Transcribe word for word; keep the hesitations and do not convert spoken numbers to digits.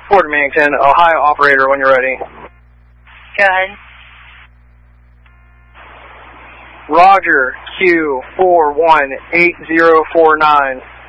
Fort Mannington, Ohio operator when you're ready. Go ahead. Roger, Q four one eight zero four nine.